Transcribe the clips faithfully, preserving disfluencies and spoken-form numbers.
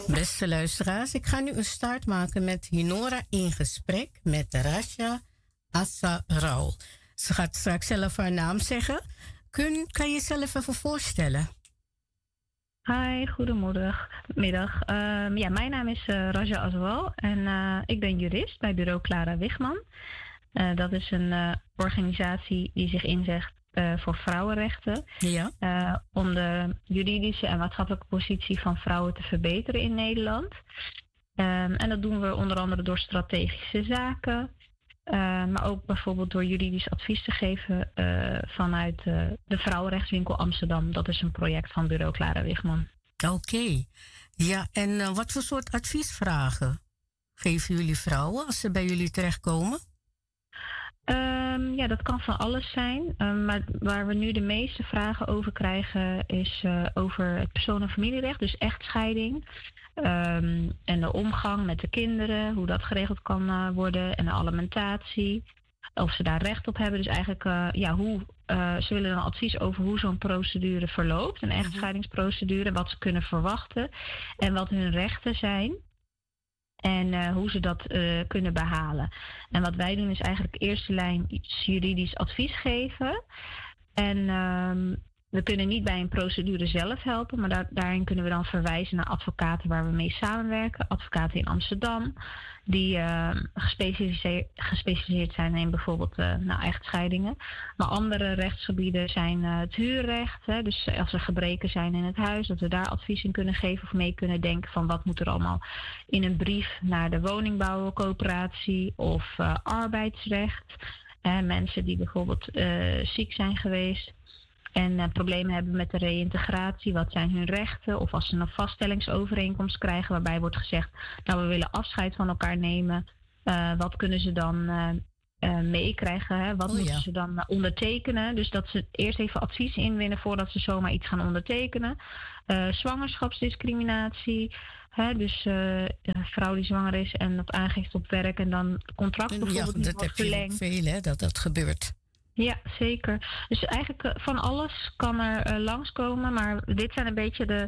Beste luisteraars, ik ga nu een start maken met Hinora in gesprek met Rasha Assarau. Ze gaat straks zelf haar naam zeggen. Kun, kan je jezelf even voorstellen? Hi, goedemiddag. Middag. Um, ja, mijn naam is uh, Raja Assarau en uh, ik ben jurist bij bureau Clara Wigman. Uh, dat is een uh, organisatie die zich inzet uh, voor vrouwenrechten. Ja. Uh, om de juridische en maatschappelijke positie van vrouwen te verbeteren in Nederland. Um, en dat doen we onder andere door strategische zaken. Uh, maar ook bijvoorbeeld door juridisch advies te geven uh, vanuit uh, de Vrouwenrechtswinkel Amsterdam. Dat is een project van bureau Clara Wigman. Oké. Okay. Ja, en uh, wat voor soort adviesvragen geven jullie vrouwen als ze bij jullie terechtkomen? Um, ja, dat kan van alles zijn. Um, maar waar we nu de meeste vragen over krijgen is uh, over het persoon- en familierecht. Dus echtscheiding. Um, en de omgang met de kinderen, hoe dat geregeld kan uh, worden en de alimentatie. Of ze daar recht op hebben. Dus eigenlijk, uh, ja, hoe, uh, ze willen dan advies over hoe zo'n procedure verloopt. Een echtscheidingsprocedure, wat ze kunnen verwachten en wat hun rechten zijn. En uh, hoe ze dat uh, kunnen behalen. En wat wij doen is eigenlijk eerste lijn juridisch advies geven. En um, we kunnen niet bij een procedure zelf helpen, maar daar, daarin kunnen we dan verwijzen naar advocaten waar we mee samenwerken. Advocaten in Amsterdam, die uh, gespecialiseerd, gespecialiseerd zijn in bijvoorbeeld uh, nou, echtscheidingen. Maar andere rechtsgebieden zijn uh, het huurrecht. Hè, dus als er gebreken zijn in het huis, dat we daar advies in kunnen geven of mee kunnen denken van wat moet er allemaal in een brief naar de woningbouwcoöperatie of uh, arbeidsrecht. Uh, mensen die bijvoorbeeld uh, ziek zijn geweest. En uh, problemen hebben met de reïntegratie, wat zijn hun rechten? Of als ze een vaststellingsovereenkomst krijgen waarbij wordt gezegd, nou we willen afscheid van elkaar nemen. Uh, wat kunnen ze dan uh, uh, meekrijgen? Hè? Wat oh, moeten ja. ze dan uh, ondertekenen? Dus dat ze eerst even advies inwinnen voordat ze zomaar iets gaan ondertekenen. Uh, zwangerschapsdiscriminatie. Hè? Dus uh, een vrouw die zwanger is en dat aangeeft op werk en dan contract bijvoorbeeld ja, niet dat wordt heb verlengd. Je veel, hè, dat dat gebeurt. Ja, zeker. Dus eigenlijk uh, van alles kan er uh, langskomen. Maar dit zijn een beetje de,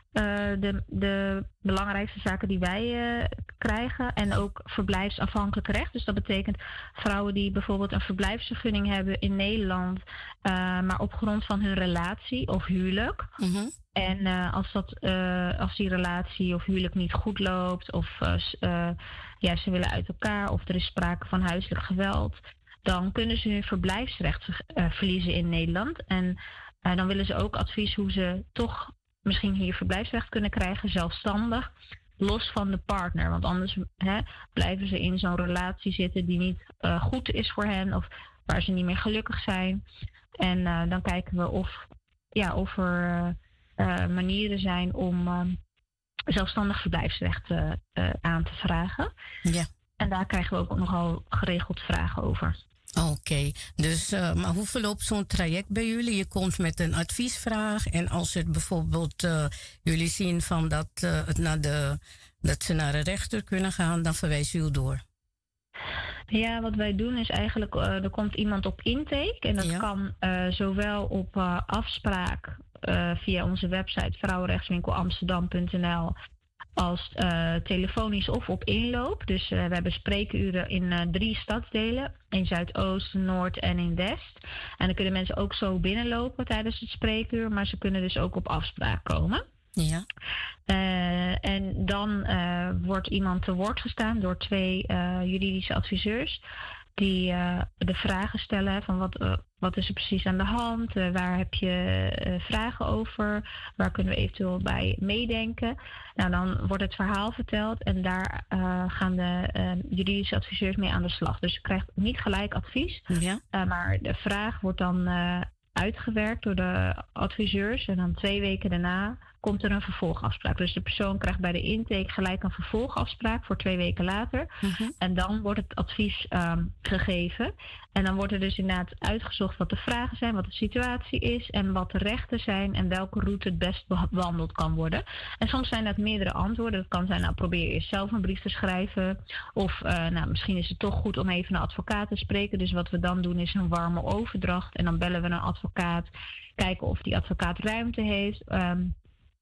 uh, de, de belangrijkste zaken die wij uh, krijgen. En ook verblijfsafhankelijk recht. Dus dat betekent vrouwen die bijvoorbeeld een verblijfsvergunning hebben in Nederland. Uh, maar op grond van hun relatie of huwelijk. Mm-hmm. En uh, als, dat, uh, als die relatie of huwelijk niet goed loopt. Of uh, uh, ja, ze willen uit elkaar. Of er is sprake van huiselijk geweld. Dan kunnen ze hun verblijfsrecht uh, verliezen in Nederland. En uh, dan willen ze ook advies hoe ze toch misschien hier verblijfsrecht kunnen krijgen, zelfstandig, los van de partner. Want anders hè, blijven ze in zo'n relatie zitten die niet uh, goed is voor hen of waar ze niet meer gelukkig zijn. En uh, dan kijken we of, ja, of er uh, uh, manieren zijn om uh, zelfstandig verblijfsrecht uh, uh, aan te vragen. Ja. En daar krijgen we ook nogal geregeld vragen over. Oké, okay. dus uh, maar hoe verloopt zo'n traject bij jullie? Je komt met een adviesvraag en als het bijvoorbeeld uh, jullie zien van dat, uh, het naar de, dat ze naar de rechter kunnen gaan, dan verwijzen u door. Ja, wat wij doen is eigenlijk, uh, er komt iemand op intake en dat ja. kan uh, zowel op uh, afspraak uh, via onze website vrouwenrechtswinkel amsterdam punt n l als uh, telefonisch of op inloop. Dus uh, we hebben spreekuren in uh, drie stadsdelen. In Zuidoost, Noord en in West. En dan kunnen mensen ook zo binnenlopen tijdens het spreekuur. Maar ze kunnen dus ook op afspraak komen. Ja. Uh, en dan uh, wordt iemand te woord gestaan door twee uh, juridische adviseurs. Die uh, de vragen stellen van wat, uh, wat is er precies aan de hand, uh, waar heb je uh, vragen over, waar kunnen we eventueel bij meedenken. Nou, dan wordt het verhaal verteld en daar uh, gaan de uh, juridische adviseurs mee aan de slag. Dus je krijgt niet gelijk advies, ja. uh, maar de vraag wordt dan uh, uitgewerkt door de adviseurs en dan twee weken daarna komt er een vervolgafspraak. Dus de persoon krijgt bij de intake gelijk een vervolgafspraak voor twee weken later. Mm-hmm. En dan wordt het advies um, gegeven. En dan wordt er dus inderdaad uitgezocht wat de vragen zijn, wat de situatie is en wat de rechten zijn en welke route het best bewandeld kan worden. En soms zijn dat meerdere antwoorden. Dat kan zijn, nou probeer eerst zelf een brief te schrijven. Of uh, nou, misschien is het toch goed om even een advocaat te spreken. Dus wat we dan doen is een warme overdracht. En dan bellen we een advocaat, kijken of die advocaat ruimte heeft. Um,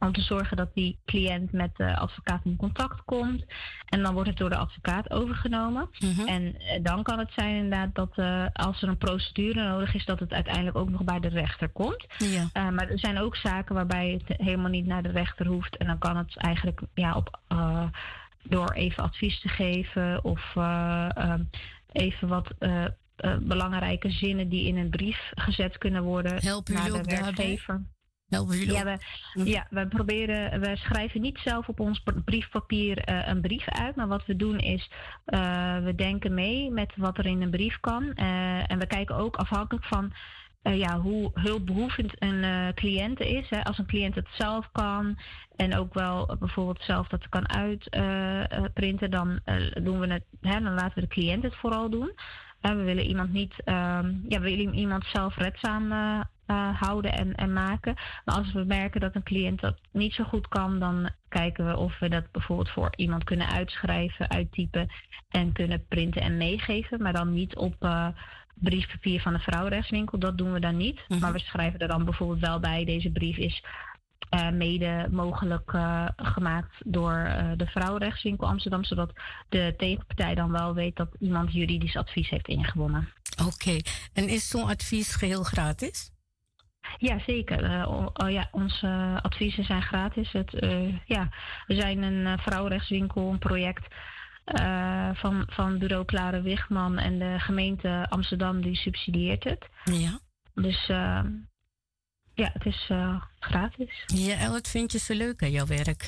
om te zorgen dat die cliënt met de advocaat in contact komt. En dan wordt het door de advocaat overgenomen. Mm-hmm. En uh, dan kan het zijn inderdaad dat uh, als er een procedure nodig is, dat het uiteindelijk ook nog bij de rechter komt. Ja. Uh, maar er zijn ook zaken waarbij het helemaal niet naar de rechter hoeft. En dan kan het eigenlijk ja, op, uh, door even advies te geven of uh, uh, even wat uh, uh, belangrijke zinnen die in een brief gezet kunnen worden. Helpen naar jullie de ook werkgever. Daarbij? Helpen jullie ja, we, hm. ja, we proberen, we schrijven niet zelf op ons briefpapier uh, een brief uit. Maar wat we doen is, uh, we denken mee met wat er in een brief kan. Uh, en we kijken ook afhankelijk van uh, ja, hoe hulpbehoevend een uh, cliënt is. Hè. Als een cliënt het zelf kan en ook wel uh, bijvoorbeeld zelf dat kan uitprinten, uh, dan uh, doen we het, hè, dan laten we de cliënt het vooral doen. Uh, we willen iemand niet, uh, ja, we willen iemand zelfredzaam uh, uh, houden en, en maken. Maar als we merken dat een cliënt dat niet zo goed kan, dan kijken we of we dat bijvoorbeeld voor iemand kunnen uitschrijven, uittypen en kunnen printen en meegeven. Maar dan niet op uh, briefpapier van de vrouwenrechtswinkel. Dat doen we dan niet. Mm-hmm. Maar we schrijven er dan bijvoorbeeld wel bij, deze brief is Uh, mede mogelijk uh, gemaakt door uh, de Vrouwenrechtswinkel Amsterdam, zodat de tegenpartij dan wel weet dat iemand juridisch advies heeft ingewonnen. Oké, okay. En is zo'n advies geheel gratis? Ja, zeker. Uh, oh, oh, ja, onze adviezen zijn gratis. Het, uh, ja, we zijn een uh, Vrouwenrechtswinkel, een project uh, van, van bureau Klare Wichman en de gemeente Amsterdam die subsidieert het. Ja. Dus Uh, Ja, het is uh, gratis. Ja, wat vind je zo leuk aan jouw werk?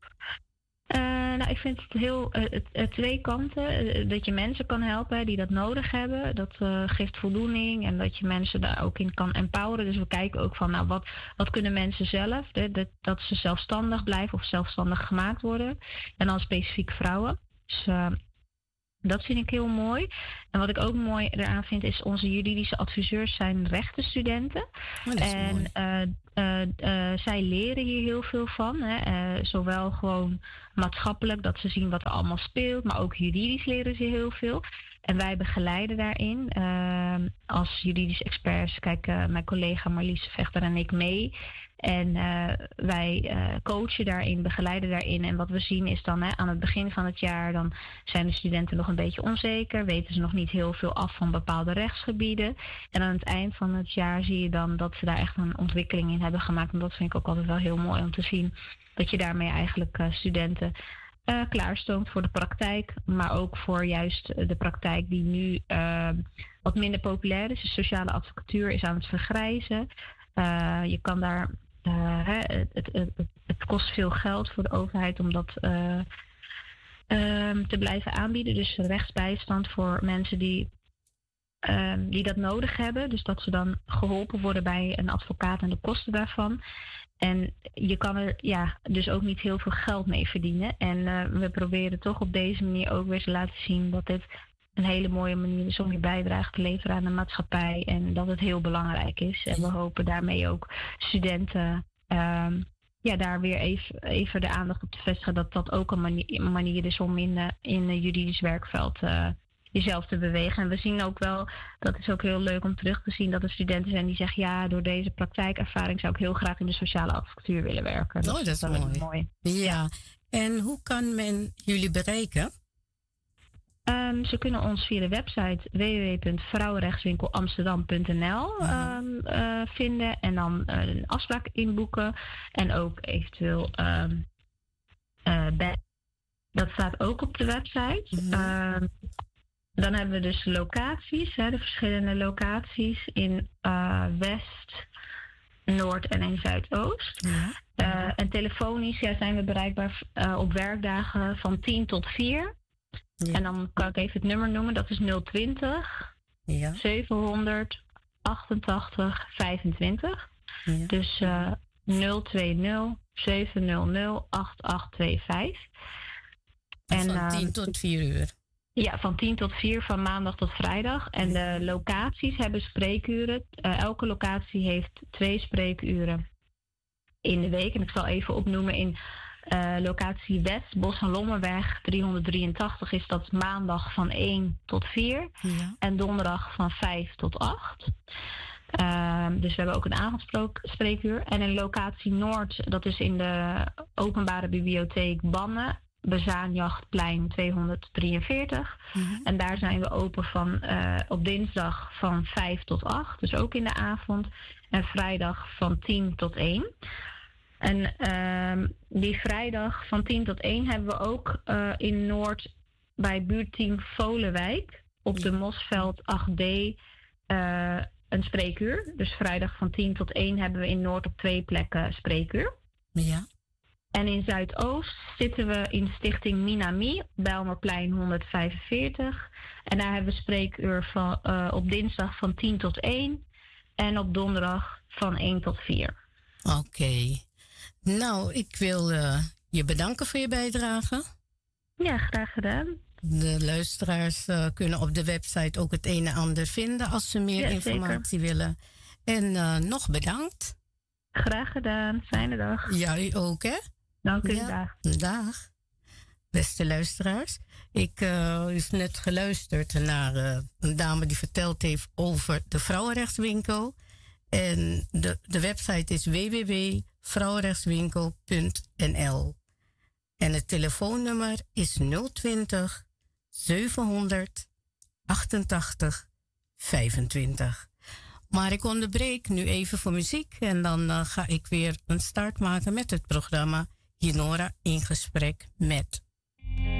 Uh, nou, ik vind het heel uh, het, het twee kanten. Uh, dat je mensen kan helpen die dat nodig hebben. Dat uh, geeft voldoening en dat je mensen daar ook in kan empoweren. Dus we kijken ook van, nou, wat, wat kunnen mensen zelf? De, de, dat ze zelfstandig blijven of zelfstandig gemaakt worden. En dan specifiek vrouwen. Dus Uh, dat vind ik heel mooi. En wat ik ook mooi eraan vind is, onze juridische adviseurs zijn rechtenstudenten. Oh, en uh, uh, uh, zij leren hier heel veel van. Hè. Uh, zowel gewoon maatschappelijk, dat ze zien wat er allemaal speelt, maar ook juridisch leren ze heel veel. En wij begeleiden daarin. Uh, als juridische experts kijken mijn collega Marlies Vechter en ik mee. En uh, wij uh, coachen daarin, begeleiden daarin. En wat we zien is dan hè, aan het begin van het jaar, dan zijn de studenten nog een beetje onzeker. Weten ze nog niet heel veel af van bepaalde rechtsgebieden. En aan het eind van het jaar zie je dan dat ze daar echt een ontwikkeling in hebben gemaakt. En dat vind ik ook altijd wel heel mooi om te zien. Dat je daarmee eigenlijk uh, studenten uh, klaarstoomt voor de praktijk. Maar ook voor juist de praktijk die nu uh, wat minder populair is. De sociale advocatuur is aan het vergrijzen. Uh, je kan daar Uh, het, het, het, het kost veel geld voor de overheid om dat uh, um, te blijven aanbieden. Dus rechtsbijstand voor mensen die, um, die dat nodig hebben. Dus dat ze dan geholpen worden bij een advocaat en de kosten daarvan. En je kan er ja, dus ook niet heel veel geld mee verdienen. En uh, we proberen toch op deze manier ook weer te laten zien dat dit een hele mooie manier is om je bijdrage te leveren aan de maatschappij. En dat het heel belangrijk is. En we hopen daarmee ook studenten um, ja, daar weer even, even de aandacht op te vestigen. Dat dat ook een manier, een manier is om in, uh, in een juridisch werkveld uh, jezelf te bewegen. En we zien ook wel, dat is ook heel leuk om terug te zien, dat er studenten zijn die zeggen, ja, door deze praktijkervaring zou ik heel graag in de sociale advocatuur willen werken. Oh, dat is mooi. mooi. Ja, en hoe kan men jullie bereiken? Um, ze kunnen ons via de website w w w punt vrouwenrechtswinkelamsterdam punt n l um, uh, vinden en dan uh, een afspraak inboeken. En ook eventueel um, uh, bij. Dat staat ook op de website. Mm-hmm. Um, dan hebben we dus locaties, hè, de verschillende locaties in uh, West, Noord en in Zuidoost. Mm-hmm. Uh, en telefonisch ja, zijn we bereikbaar uh, op werkdagen van tien tot vier. Ja. En dan kan ik even het nummer noemen. Dat is nul twintig ja. zevenhonderd achtentachtig vijfentwintig. Ja. Dus uh, nul twintig zevenhonderd achtentachtig vijfentwintig. En van tien uh, tot vier uur. Ja, van tien tot vier van maandag tot vrijdag. En de locaties hebben spreekuren. Uh, elke locatie heeft twee spreekuren in de week. En ik zal even opnoemen in Uh, locatie West, Bos en Lommerweg driehonderddrieëntachtig is dat maandag van één tot vier. Ja. En donderdag van vijf tot acht. Um, dus we hebben ook een avondspreekuur. En in locatie Noord, dat is in de openbare bibliotheek Bannen, Bezaanjachtplein tweehonderddrieënveertig. Mm-hmm. En daar zijn we open van uh, op dinsdag van vijf tot acht, dus ook in de avond. En vrijdag van tien tot één. En uh, die vrijdag van tien tot één hebben we ook uh, in Noord bij buurtteam Volenwijk op de Mosveld acht D uh, een spreekuur. Dus vrijdag van tien tot één hebben we in Noord op twee plekken spreekuur. Ja. En in Zuidoost zitten we in Stichting Minami, Bijlmerplein honderdvijfenveertig. En daar hebben we spreekuur van, uh, op dinsdag van tien tot één en op donderdag van één tot vier. Oké. Okay. Nou, ik wil uh, je bedanken voor je bijdrage. Ja, graag gedaan. De luisteraars uh, kunnen op de website ook het een en ander vinden als ze meer ja, informatie zeker. willen. En uh, nog bedankt. Graag gedaan. Fijne dag. Jij ook, hè? Dank u. Ja. Dag. Dag. Beste luisteraars. Ik uh, is net geluisterd naar uh, een dame die verteld heeft over de Vrouwenrechtswinkel. En de, de website is w w w punt vrouwenrechtswinkel punt n l. En het telefoonnummer is nul twintig zevenhonderd achtentachtig vijfentwintig. Maar ik onderbreek nu even voor muziek en dan uh, ga ik weer een start maken met het programma Jinora in gesprek met